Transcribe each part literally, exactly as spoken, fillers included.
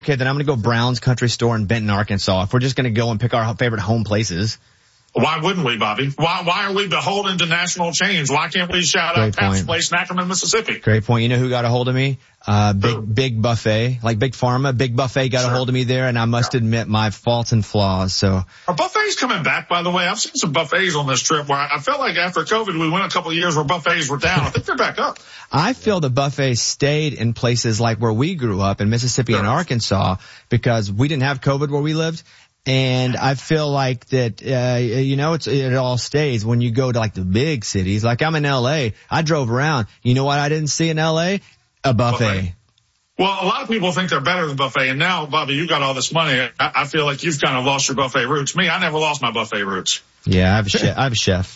Okay, then I'm going to go Brown's Country Store in Benton, Arkansas. If we're just going to go and pick our favorite home places. Why wouldn't we, Bobby? Why why are we beholden to national chains? Why can't we shout Great out Pabst point. Place in Ackerman, Mississippi? Great point. You know who got a hold of me? Uh, big, Who? big buffet, like Big Pharma. Big Buffet got Sure. a hold of me there, and I must admit my faults and flaws. So Are buffets coming back, by the way? I've seen some buffets on this trip where I felt like after COVID we went a couple of years where buffets were down. I think they're back up. I feel the buffets stayed in places like where we grew up in Mississippi and Sure. Arkansas because we didn't have COVID where we lived. And I feel like that, uh, you know, it's, it all stays when you go to like the big cities. Like I'm in L A. I drove around. You know what I didn't see in L A? A buffet. Buffet. Well, a lot of people think they're better than buffet. And now, Bobby, you got all this money. I, I feel like you've kind of lost your buffet roots. Me, I never lost my buffet roots. Yeah, I have a chef. I have a chef.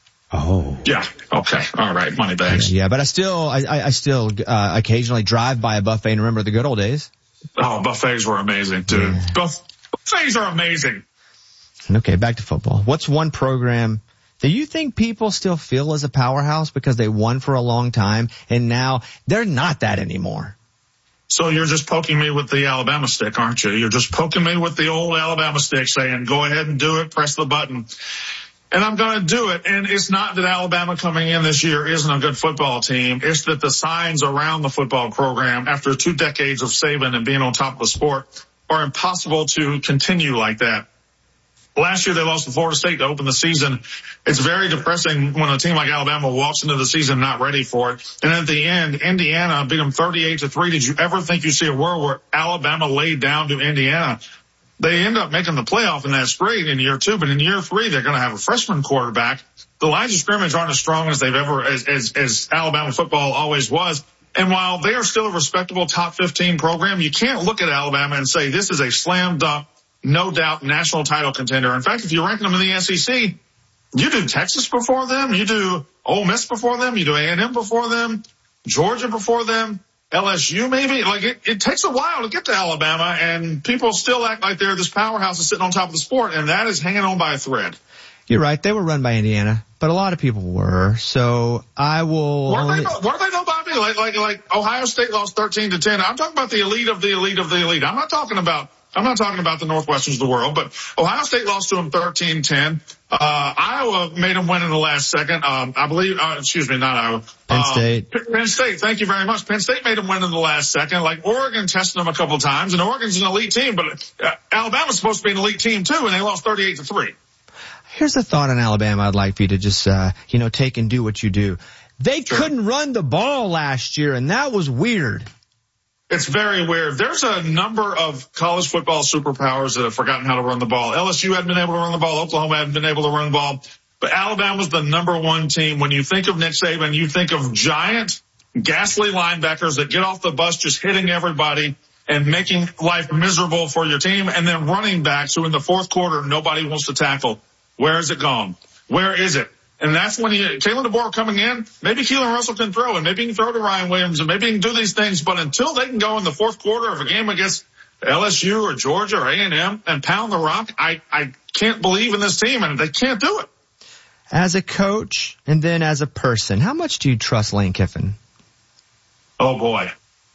Oh. Yeah. Okay. All right. Money bags. Yeah, but I still, I, I I still, uh, occasionally drive by a buffet and remember the good old days. Oh, buffets were amazing, dude. Yeah. Buff- buffets are amazing. Okay, back to football. What's one program that you think people still feel as a powerhouse because they won for a long time and now they're not that anymore? So you're just poking me with the Alabama stick, aren't you? You're just poking me with the old Alabama stick saying, go ahead and do it, press the button. And I'm going to do it. And it's not that Alabama coming in this year isn't a good football team. It's that the signs around the football program after two decades of Saban and being on top of the sport are impossible to continue like that. Last year they lost to Florida State to open the season. It's very depressing when a team like Alabama walks into the season not ready for it. And at the end, Indiana beat them thirty-eight to three. Did you ever think you see a world where Alabama laid down to Indiana? They end up making the playoff, and that's great in year two. But in year three, they're going to have a freshman quarterback. The lines of scrimmage aren't as strong as they've ever, as, as, as Alabama football always was. And while they are still a respectable top fifteen program, you can't look at Alabama and say this is a slam dunk, no doubt national title contender. In fact, if you rank them in the S E C, you do Texas before them, you do Ole Miss before them, you do A and M before them, Georgia before them, L S U maybe. Like it, it takes a while to get to Alabama, and people still act like they're this powerhouse that's sitting on top of the sport, and that is hanging on by a thread. You're right. They were run by Indiana, but a lot of people were. So I will. Were only... they, no, were they no, Bobby? Like, like, like Ohio State lost thirteen to ten. I'm talking about the elite of the elite of the elite. I'm not talking about, I'm not talking about the Northwesterns of the world, but Ohio State lost to them thirteen ten. Uh, Iowa made them win in the last second. Um, I believe, uh, excuse me, not Iowa. Penn State. Um, Penn State. Thank you very much. Penn State made them win in the last second. Like Oregon tested them a couple times, and Oregon's an elite team, but uh, Alabama's supposed to be an elite team too, and they lost thirty-eight to three. Here's a thought on Alabama I'd like for you to just, uh, you know, take and do what you do. They Sure. couldn't run the ball last year, and that was weird. It's very weird. There's a number of college football superpowers that have forgotten how to run the ball. L S U hadn't been able to run the ball. Oklahoma hadn't been able to run the ball. But Alabama's the number one team. When you think of Nick Saban, you think of giant, ghastly linebackers that get off the bus just hitting everybody and making life miserable for your team, and then running backs who in the fourth quarter nobody wants to tackle. Where is it gone? Where is it? And that's when you, Kalen DeBoer coming in, maybe Keelan Russell can throw, and maybe he can throw to Ryan Williams, and maybe he can do these things, but until they can go in the fourth quarter of a game against L S U or Georgia or A and M and pound the rock, I, I can't believe in this team, and they can't do it. As a coach and then as a person, how much do you trust Lane Kiffin? Oh boy.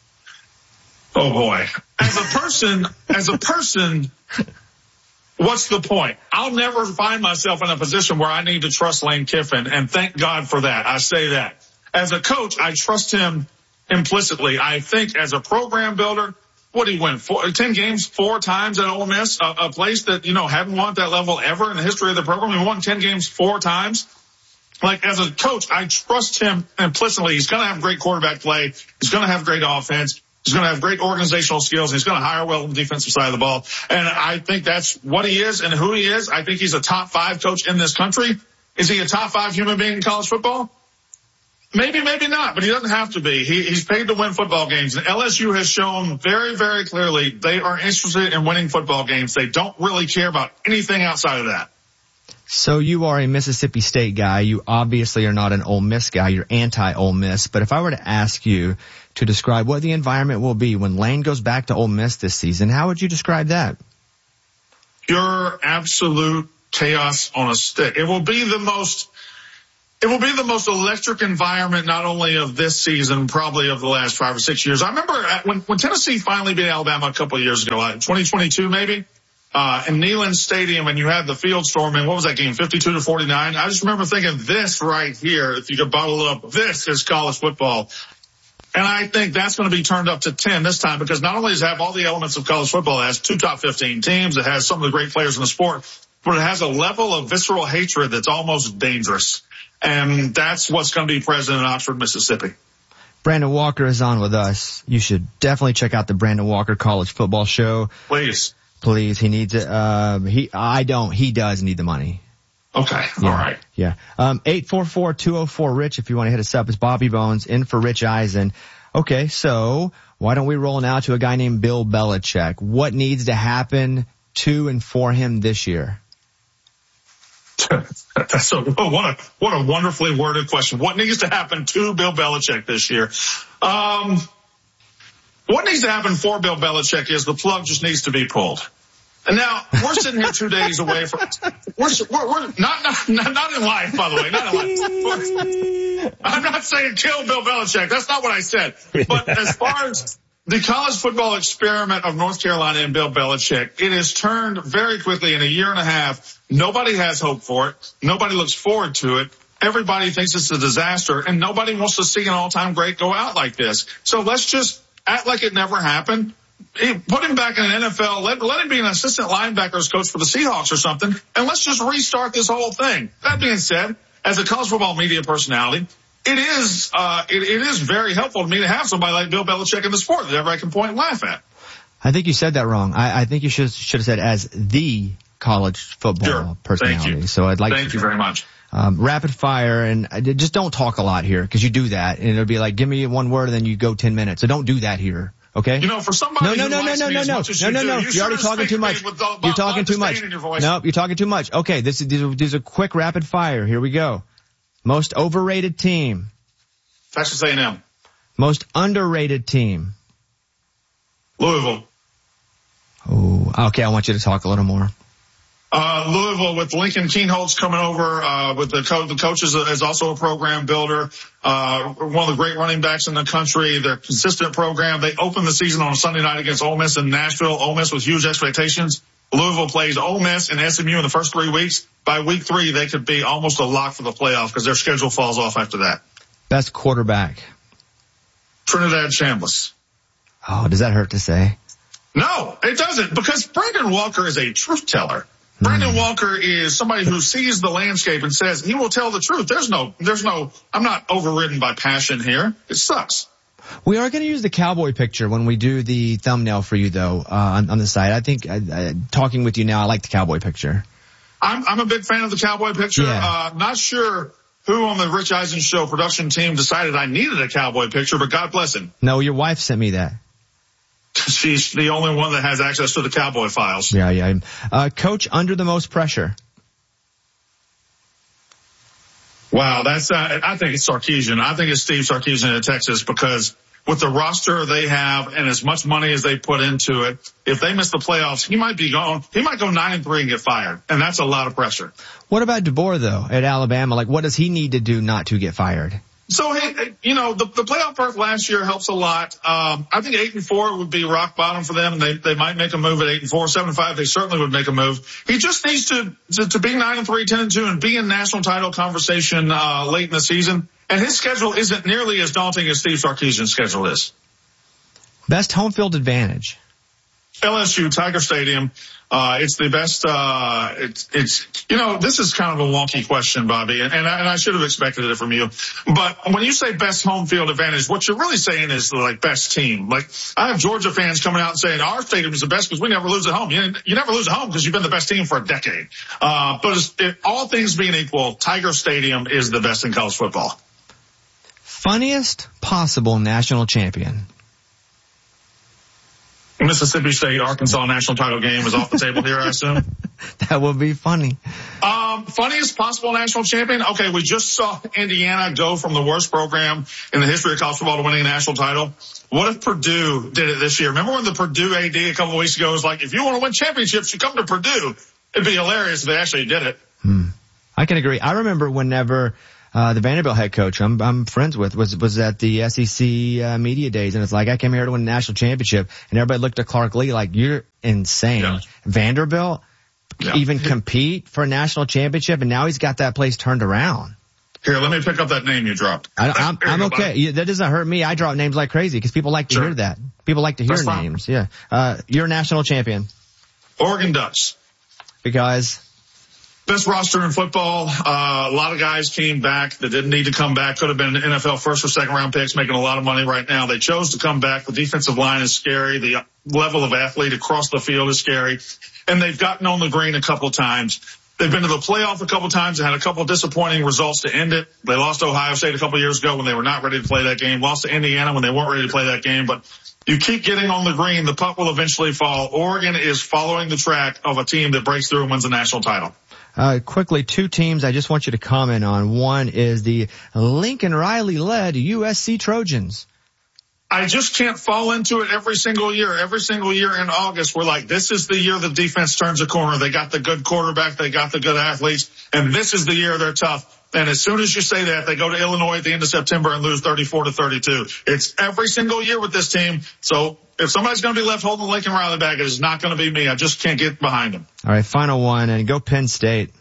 Oh boy. As a person, as a person, what's the point? I'll never find myself in a position where I need to trust Lane Kiffin, and thank God for that. I say that. As a coach, I trust him implicitly. I think as a program builder, what did he win? Four, ten games, four times at Ole Miss, a, a place that, you know, hadn't won at that level ever in the history of the program. He won ten games four times. Like, as a coach, I trust him implicitly. He's going to have great quarterback play. He's going to have great offense. He's going to have great organizational skills. He's going to hire well on the defensive side of the ball. And I think that's what he is and who he is. I think he's a top five coach in this country. Is he a top five human being in college football? Maybe, maybe not, but he doesn't have to be. He, he's paid to win football games. And L S U has shown very, very clearly they are interested in winning football games. They don't really care about anything outside of that. So you are a Mississippi State guy. You obviously are not an Ole Miss guy. You're anti-Ole Miss. But if I were to ask you to describe what the environment will be when Lane goes back to Ole Miss this season, how would you describe that? Pure, absolute chaos on a stick. It will be the most It will be the most electric environment, not only of this season, probably of the last five or six years. I remember at, when, when Tennessee finally beat Alabama a couple of years ago, uh, twenty twenty-two maybe, uh, in Neyland Stadium, and you had the field storming. What was that game? fifty-two to forty-nine. I just remember thinking, this right here, if you could bottle it up, this is college football. And I think that's going to be turned up to ten this time, because not only does it have all the elements of college football, it has two top fifteen teams, it has some of the great players in the sport, but it has a level of visceral hatred that's almost dangerous. And that's what's going to be present in Oxford, Mississippi. Brandon Walker is on with us. You should definitely check out the Brandon Walker College Football Show. Please. Please. He needs it. Uh, he, I don't. He does need the money. Okay. Yeah. All right. Yeah. Um, eight four four, two oh four, Rich, if you want to hit us up. It's Bobby Bones in for Rich Eisen. Okay. So why don't we roll now to a guy named Bill Belichick? What needs to happen to and for him this year? That's a, what a, what a wonderfully worded question. What needs to happen to Bill Belichick this year? Um, what needs to happen for Bill Belichick is the plug just needs to be pulled. And now we're sitting here two days away from, we're, we're, we're not, not, not in life, by the way, not in life. I'm not saying kill Bill Belichick. That's not what I said. But as far as the college football experiment of North Carolina and Bill Belichick, it has turned very quickly in a year and a half. Nobody has hope for it. Nobody looks forward to it. Everybody thinks it's a disaster, and nobody wants to see an all-time great go out like this. So let's just act like it never happened. Put him back in an N F L. Let, let him be an assistant linebackers coach for the Seahawks or something, and let's just restart this whole thing. That being said, as a college football media personality, it is uh it, it is very helpful to me to have somebody like Bill Belichick in the sport that I can point and laugh at. I think you said that wrong. I, I think you should should have said as the college football sure. personality. Thank you. So I'd like Thank to, you very much. Um, rapid fire, and uh, just don't talk a lot here, because you do that, and it'll be like, give me one word, and then you go ten minutes. So don't do that here. Okay. You know, for somebody no, no, who no, likes no, me no, as no, much as no, you no, do, no, you you're should already talking too much. With the, you're talking too much. In your voice. Nope, you're talking too much. Okay, this is these are, these are quick rapid fire. Here we go. Most overrated team. Texas A and M. Most underrated team. Louisville. Oh, okay. I want you to talk a little more. Uh, Louisville with Lincoln Keenholz coming over, uh, with the coach. The coach is, a, is also a program builder. Uh, one of the great running backs in the country. They're a consistent program. They opened the season on a Sunday night against Ole Miss in Nashville. Ole Miss with huge expectations. Louisville plays Ole Miss and S M U in the first three weeks. By week three, they could be almost a lock for the playoff because their schedule falls off after that. Best quarterback. Trinidad Chambliss. Oh, does that hurt to say? No, it doesn't, because Brandon Walker is a truth teller. Brandon Walker is somebody who sees the landscape and says he will tell the truth. There's no, there's no, I'm not overridden by passion here. It sucks. We are going to use the cowboy picture when we do the thumbnail for you, though, uh, on, on the side. I think, uh, uh, talking with you now, I like the cowboy picture. I'm, I'm a big fan of the cowboy picture. Yeah. Uh, not sure who on the Rich Eisen Show production team decided I needed a cowboy picture, but God bless him. No, your wife sent me that. She's the only one that has access to the cowboy files. Yeah, yeah. Uh, coach under the most pressure. Wow, that's, uh, I think it's Sarkisian. I think it's Steve Sarkisian in Texas, because with the roster they have and as much money as they put into it, if they miss the playoffs, he might be going, he might go nine and three and get fired. And that's a lot of pressure. What about DeBoer, though, at Alabama? Like, what does he need to do not to get fired? So, hey, you know, the, the playoff berth last year helps a lot. Um, I think eight and four would be rock bottom for them. They, they might make a move at eight and four, seven and five. They certainly would make a move. He just needs to, to, to be nine and three, ten and two and be in national title conversation, uh, late in the season. And his schedule isn't nearly as daunting as Steve Sarkisian's schedule is. Best home field advantage. L S U, Tiger Stadium. Uh, it's the best, uh, it's, it's, you know, this is kind of a wonky question, Bobby, and, and, I, and I should have expected it from you. But when you say best home field advantage, what you're really saying is like best team. Like, I have Georgia fans coming out and saying our stadium is the best because we never lose at home. You, you never lose at home because you've been the best team for a decade. Uh, but it's, it, all things being equal, Tiger Stadium is the best in college football. Funniest possible national champion. Mississippi State, Arkansas national title game is off the table here, I assume. That would be funny. Um, funniest possible national champion. Okay, we just saw Indiana go from the worst program in the history of college football to winning a national title. What if Purdue did it this year? Remember when the Purdue A D a couple of weeks ago was like, if you want to win championships, you come to Purdue. It'd be hilarious if they actually did it. Hmm. I can agree. I remember whenever uh, the Vanderbilt head coach I'm, I'm friends with was, was at the S E C, uh, media days. And it's like, I came here to win a national championship, and everybody looked at Clark Lee like, you're insane. Yeah. Vanderbilt yeah. even compete for a national championship, and now he's got that place turned around. Here, let me pick up that name you dropped. I, I'm, I'm okay. Yeah, that doesn't hurt me. I drop names like crazy because people like to sure. hear that. People like to hear That's names. Fine. Yeah. Uh, you're a national champion. Oregon Ducks. Because? Best roster in football. Uh, a lot of guys came back that didn't need to come back. Could have been N F L first or second round picks, making a lot of money right now. They chose to come back. The defensive line is scary. The level of athlete across the field is scary. And they've gotten on the green a couple times. They've been to the playoff a couple times and had a couple disappointing results to end it. They lost to Ohio State a couple years ago when they were not ready to play that game. Lost to Indiana when they weren't ready to play that game. But you keep getting on the green, the puck will eventually fall. Oregon is following the track of a team that breaks through and wins the national title. Uh, quickly, two teams I just want you to comment on. One is the Lincoln Riley-led U S C Trojans. I just can't fall into it every single year. Every single year in August, we're like, this is the year the defense turns a corner. They got the good quarterback. They got the good athletes. And this is the year they're tough. And as soon as you say that, they go to Illinois at the end of September and lose thirty-four to thirty-two. It's every single year with this team. So if somebody's going to be left holding the Lincoln Riley bag, it is not going to be me. I just can't get behind them. All right, final one, and go Penn State.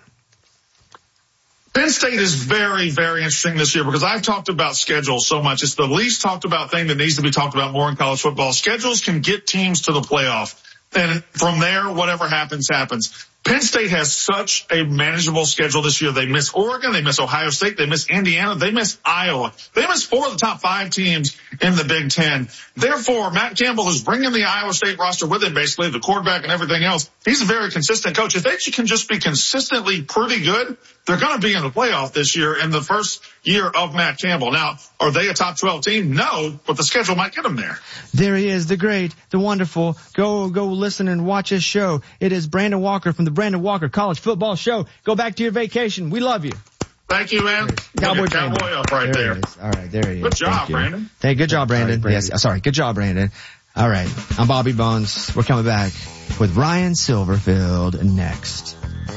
Penn State is very, very interesting this year because I've talked about schedules so much. It's the least talked about thing that needs to be talked about more in college football. Schedules can get teams to the playoff. And from there, whatever happens, happens. Penn State has such a manageable schedule this year. They miss Oregon. They miss Ohio State. They miss Indiana. They miss Iowa. They miss four of the top five teams in the Big Ten. Therefore, Matt Campbell is bringing the Iowa State roster with him, basically, the quarterback and everything else. He's a very consistent coach. If they can just be consistently pretty good, they're going to be in the playoff this year in the first year of Matt Campbell. Now, are they a top twelve team? No, but the schedule might get them there. There he is, the great, the wonderful. Go, go listen and watch his show. It is Brandon Walker from the Brandon Walker College Football Show. Go back to your vacation. We love you. Thank you, man. Cowboy, Cowboy up right there. there. All right, there he is. Good job, Thank Brandon. Hey, good job, Brandon. Sorry, Brandon. Yes, sorry, good job, Brandon. All right, I'm Bobby Bones. We're coming back with Ryan Silverfield next.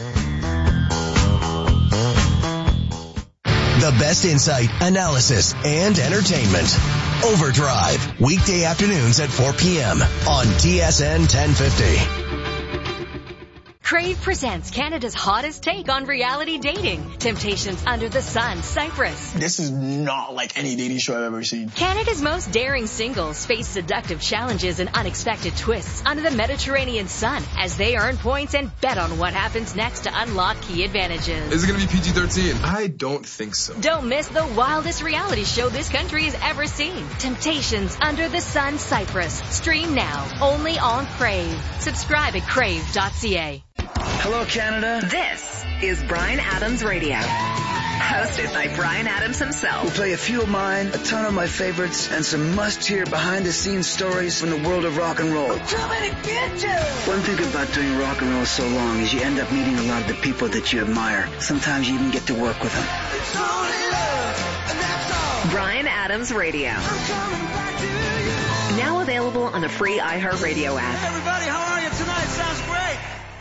The best insight, analysis, and entertainment. Overdrive, weekday afternoons at four p.m. on T S N ten fifty. Crave presents Canada's hottest take on reality dating. Temptations Under the Sun, Cyprus. This is not like any dating show I've ever seen. Canada's most daring singles face seductive challenges and unexpected twists under the Mediterranean sun as they earn points and bet on what happens next to unlock key advantages. Is it going to be P G thirteen? I don't think so. Don't miss the wildest reality show this country has ever seen. Temptations Under the Sun, Cyprus. Stream now, only on Crave. Subscribe at crave dot c a. Hello, Canada. This is Bryan Adams Radio, hosted by Bryan Adams himself. We'll play a few of mine, a ton of my favorites, and some must-hear behind-the-scenes stories from the world of rock and roll. I'm coming to get you! One thing about doing rock and roll so long is you end up meeting a lot of the people that you admire. Sometimes you even get to work with them. It's only love, and that's all. Bryan Adams Radio. I'm coming back to you. Now available on the free iHeartRadio app. Hey, everybody, how are you tonight? Sounds great.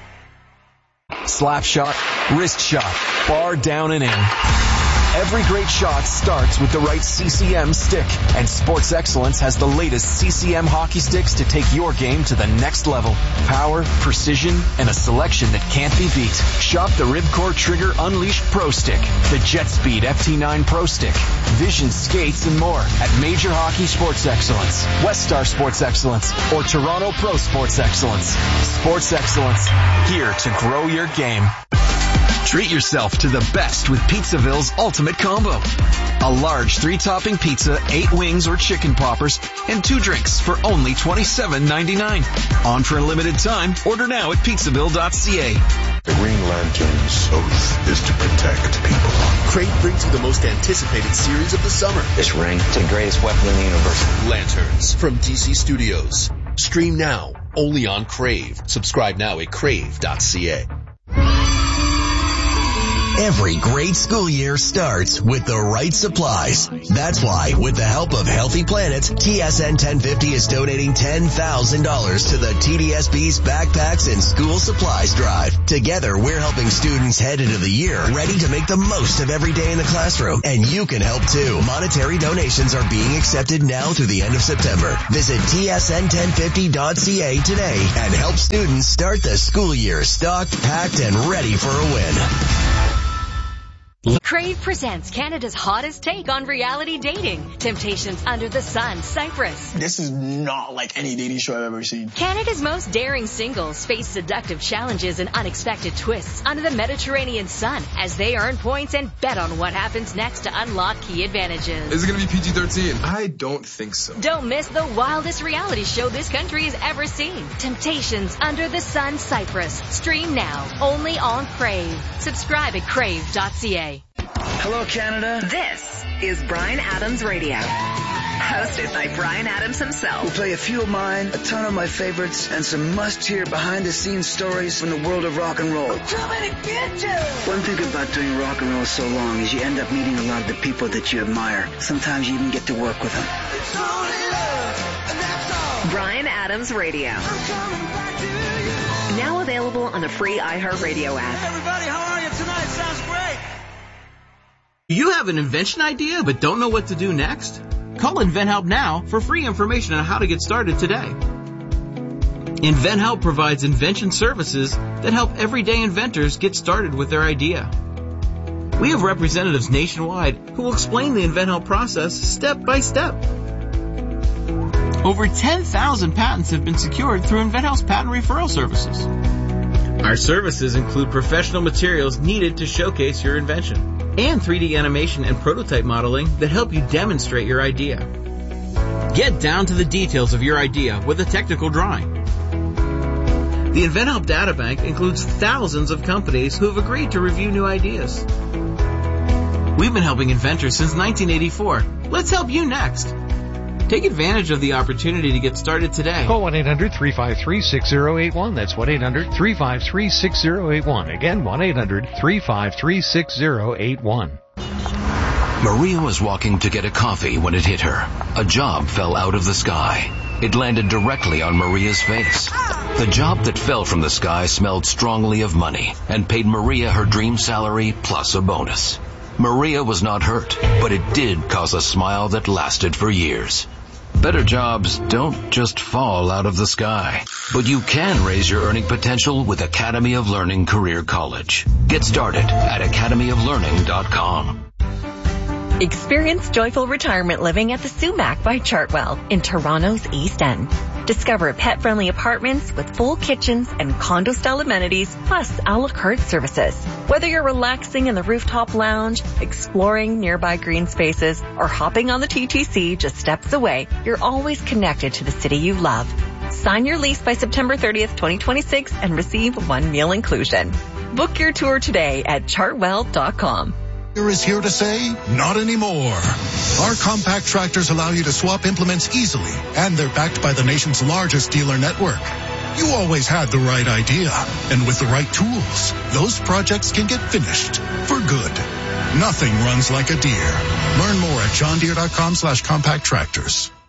Slap shot, wrist shot, bar down and in. Every great shot starts with the right C C M stick, and Sports Excellence has the latest C C M hockey sticks to take your game to the next level. Power, precision, and a selection that can't be beat. Shop the Ribcore Trigger Unleashed Pro Stick, the JetSpeed F T nine Pro Stick, Vision Skates, and more at Major Hockey Sports Excellence, West Star Sports Excellence, or Toronto Pro Sports Excellence. Sports Excellence, here to grow your game. Treat yourself to the best with Pizzaville's Ultimate Combo. A large three-topping pizza, eight wings or chicken poppers, and two drinks for only twenty-seven ninety-nine. On for a limited time. Order now at pizzaville dot c a. The Green Lantern's oath is to protect people. Crave brings you the most anticipated series of the summer. This ring is the greatest weapon in the universe. Lanterns from D C Studios. Stream now, only on Crave. Subscribe now at crave dot c a. Every great school year starts with the right supplies. That's why, with the help of Healthy Planet, T S N ten fifty is donating ten thousand dollars to the T D S B's Backpacks and School Supplies Drive. Together, we're helping students head into the year ready to make the most of every day in the classroom. And you can help too. Monetary donations are being accepted now through the end of September. Visit T S N ten fifty dot C A today and help students start the school year stocked, packed, and ready for a win. Crave presents Canada's hottest take on reality dating. Temptations Under the Sun, Cyprus. This is not like any dating show I've ever seen. Canada's most daring singles face seductive challenges and unexpected twists under the Mediterranean sun as they earn points and bet on what happens next to unlock key advantages. Is it going to be P G thirteen? I don't think so. Don't miss the wildest reality show this country has ever seen. Temptations Under the Sun, Cyprus. Stream now, only on Crave. Subscribe at crave dot c a. Hello, Canada. This is Bryan Adams Radio. Hosted by Bryan Adams himself. We'll play a few of mine, a ton of my favorites, and some must-hear behind-the-scenes stories from the world of rock and roll. Too many bitches! One thing about doing rock and roll so long is you end up meeting a lot of the people that you admire. Sometimes you even get to work with them. It's only love, and that's all. Bryan Adams Radio. I'm coming back to you. Now available on the free iHeartRadio app. Hey, everybody, how are you tonight? Sounds great. Do you have an invention idea but don't know what to do next? Call InventHelp now for free information on how to get started today. InventHelp provides invention services that help everyday inventors get started with their idea. We have representatives nationwide who will explain the InventHelp process step by step. Over ten thousand patents have been secured through InventHelp's patent referral services. Our services include professional materials needed to showcase your invention and three D animation and prototype modeling that help you demonstrate your idea. Get down to the details of your idea with a technical drawing. The InventHelp Databank includes thousands of companies who have agreed to review new ideas. We've been helping inventors since nineteen eighty-four. Let's help you next. Take advantage of the opportunity to get started today. Call one eight hundred three five three six zero eight one. That's one eight hundred three five three six zero eight one. Again, one eight hundred three five three six zero eight one. Maria was walking to get a coffee when it hit her. A job fell out of the sky. It landed directly on Maria's face. The job that fell from the sky smelled strongly of money and paid Maria her dream salary plus a bonus. Maria was not hurt, but it did cause a smile that lasted for years. Better jobs don't just fall out of the sky, but you can raise your earning potential with Academy of Learning Career College. Get started at academy of learning dot com. Experience joyful retirement living at the Sumac by Chartwell in Toronto's East End. Discover pet-friendly apartments with full kitchens and condo-style amenities, plus a la carte services. Whether you're relaxing in the rooftop lounge, exploring nearby green spaces, or hopping on the T T C just steps away, you're always connected to the city you love. Sign your lease by September thirtieth, twenty twenty-six and receive one meal inclusion. Book your tour today at chartwell dot com. Is here to say, not anymore. Our compact tractors allow you to swap implements easily, and they're backed by the nation's largest dealer network. You always had the right idea, and with the right tools, those projects can get finished for good. Nothing runs like a Deere. Learn more at john deere dot com slash compact tractors.